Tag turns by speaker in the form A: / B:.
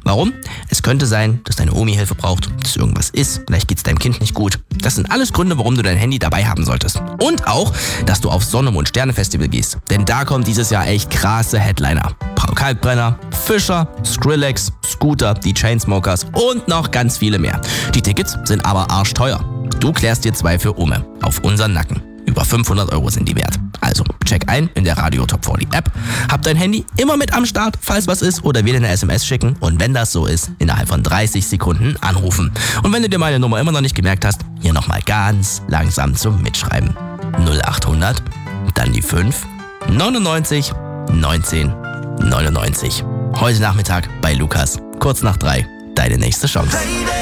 A: Warum? Es könnte sein, dass deine Omi Hilfe braucht, dass irgendwas ist, vielleicht geht's deinem Kind nicht gut. Das sind alles Gründe, warum du dein Handy dabei haben solltest. Und auch, dass du aufs Sonne- und Sterne-Festival gehst. Denn da kommen dieses Jahr echt krasse Headliner. Paul Kalkbrenner, Fischer, Skrillex, Scooter, die Chainsmokers und noch ganz viele mehr. Die Tickets sind aber arschteuer. Du klärst dir 2 für Umme. Auf unseren Nacken. Über 500 € sind die wert. Also check ein in der Radio Top 40 App, hab dein Handy immer mit am Start, falls was ist, oder wieder eine SMS schicken und wenn das so ist, innerhalb von 30 Sekunden anrufen. Und wenn du dir meine Nummer immer noch nicht gemerkt hast, hier nochmal ganz langsam zum Mitschreiben. 0800, dann die 5, 99, 19, 99. Heute Nachmittag bei Lukas, kurz nach 3, deine nächste Chance.